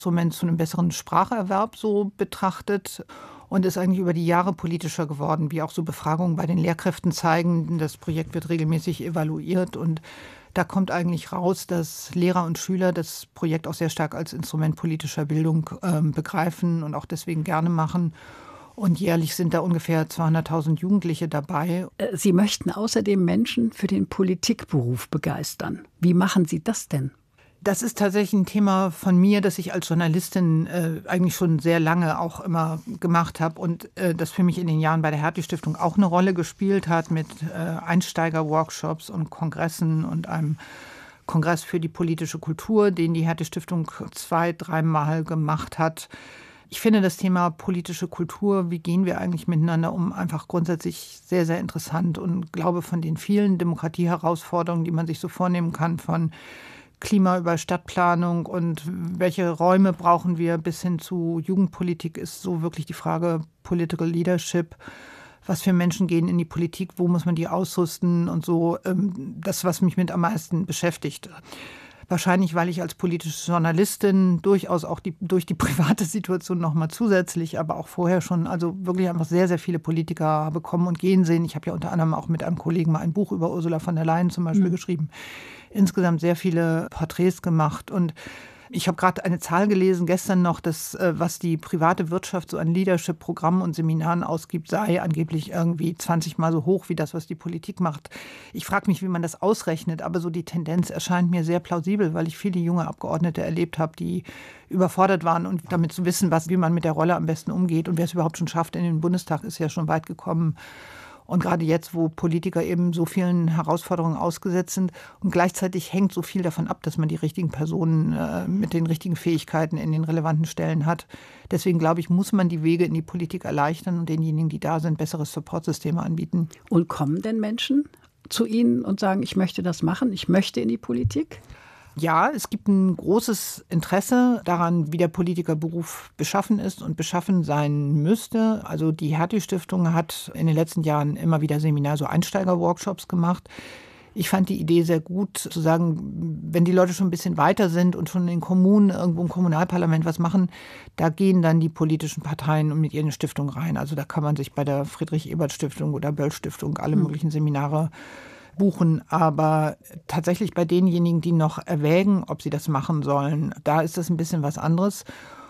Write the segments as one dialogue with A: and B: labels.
A: Instrument zu einem besseren Spracherwerb so betrachtet und ist eigentlich über die Jahre politischer geworden, wie auch so Befragungen bei den Lehrkräften zeigen. Das Projekt wird regelmäßig evaluiert und da kommt eigentlich raus, dass Lehrer und Schüler das Projekt auch sehr stark als Instrument politischer Bildung begreifen und auch deswegen gerne machen. Und jährlich sind da ungefähr 200.000 Jugendliche dabei.
B: Sie möchten außerdem Menschen für den Politikberuf begeistern. Wie machen Sie das denn?
A: Das ist tatsächlich ein Thema von mir, das ich als Journalistin eigentlich schon sehr lange auch immer gemacht habe und das für mich in den Jahren bei der Hertie-Stiftung auch eine Rolle gespielt hat mit Einsteiger-Workshops und Kongressen und einem Kongress für die politische Kultur, den die Hertie-Stiftung 2-3 Mal gemacht hat. Ich finde das Thema politische Kultur, wie gehen wir eigentlich miteinander um, einfach grundsätzlich sehr, sehr interessant und glaube, von den vielen Demokratieherausforderungen, die man sich so vornehmen kann, von Klima über Stadtplanung und welche Räume brauchen wir bis hin zu Jugendpolitik, ist so wirklich die Frage Political Leadership. Was für Menschen gehen in die Politik, wo muss man die ausrüsten und so. Das, was mich mit am meisten beschäftigt. Wahrscheinlich, weil ich als politische Journalistin durchaus auch durch die private Situation noch mal zusätzlich, aber auch vorher schon, also wirklich einfach sehr, sehr viele Politiker habe kommen und gehen sehen. Ich habe ja unter anderem auch mit einem Kollegen mal ein Buch über Ursula von der Leyen zum Beispiel geschrieben. Insgesamt sehr viele Porträts gemacht und ich habe gerade eine Zahl gelesen, gestern noch, dass was die private Wirtschaft so an Leadership-Programmen und Seminaren ausgibt, sei angeblich irgendwie 20 Mal so hoch wie das, was die Politik macht. Ich frage mich, wie man das ausrechnet, aber so die Tendenz erscheint mir sehr plausibel, weil ich viele junge Abgeordnete erlebt habe, die überfordert waren und damit zu wissen, wie man mit der Rolle am besten umgeht und wer es überhaupt schon schafft in den Bundestag, ist ja schon weit gekommen. Und gerade jetzt, wo Politiker eben so vielen Herausforderungen ausgesetzt sind und gleichzeitig hängt so viel davon ab, dass man die richtigen Personen mit den richtigen Fähigkeiten in den relevanten Stellen hat. Deswegen glaube ich, muss man die Wege in die Politik erleichtern und denjenigen, die da sind, bessere Supportsysteme anbieten.
B: Und kommen denn Menschen zu Ihnen und sagen, ich möchte das machen, ich möchte in die Politik?
A: Ja, es gibt ein großes Interesse daran, wie der Politikerberuf beschaffen ist und beschaffen sein müsste. Also die Hertie-Stiftung hat in den letzten Jahren immer wieder so Einsteiger-Workshops gemacht. Ich fand die Idee sehr gut, zu sagen, wenn die Leute schon ein bisschen weiter sind und schon in den Kommunen, irgendwo im Kommunalparlament was machen, da gehen dann die politischen Parteien mit ihren Stiftungen rein. Also da kann man sich bei der Friedrich-Ebert-Stiftung oder Böll-Stiftung alle möglichen Seminare buchen, aber tatsächlich bei denjenigen, die noch erwägen, ob sie das machen sollen, da ist das ein bisschen was anderes.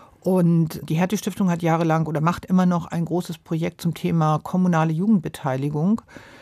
A: Und die Hertie-Stiftung hat jahrelang oder macht immer noch ein großes Projekt zum Thema kommunale Jugendbeteiligung.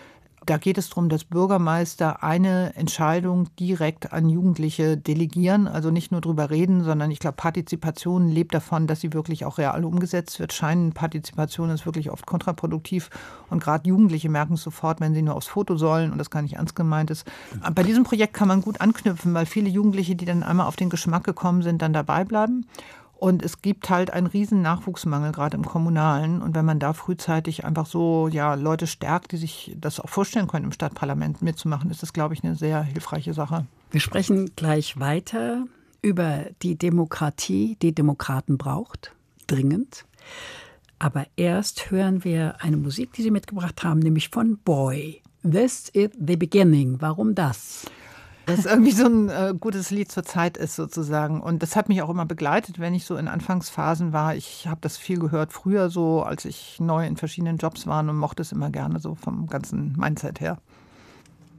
A: Da geht es darum, dass Bürgermeister eine Entscheidung direkt an Jugendliche delegieren, also nicht nur drüber reden, sondern ich glaube, Partizipation lebt davon, dass sie wirklich auch real umgesetzt wird. Scheinpartizipation ist wirklich oft kontraproduktiv und gerade Jugendliche merken es sofort, wenn sie nur aufs Foto sollen und das gar nicht ernst gemeint ist. Bei diesem Projekt kann man gut anknüpfen, weil viele Jugendliche, die dann einmal auf den Geschmack gekommen sind, dann dabei bleiben. Und es gibt halt einen riesen Nachwuchsmangel, gerade im Kommunalen. Und wenn man da frühzeitig einfach so Leute stärkt, die sich das auch vorstellen können, im Stadtparlament mitzumachen, ist das, glaube ich, eine sehr hilfreiche Sache.
B: Wir sprechen gleich weiter über die Demokratie, die Demokraten braucht, dringend. Aber erst hören wir eine Musik, die Sie mitgebracht haben, nämlich von Boy. This is the beginning. Warum das?
A: Das irgendwie so ein gutes Lied zur Zeit ist sozusagen. Und das hat mich auch immer begleitet, wenn ich so in Anfangsphasen war. Ich habe das viel gehört früher so, als ich neu in verschiedenen Jobs war und mochte es immer gerne so vom ganzen Mindset her.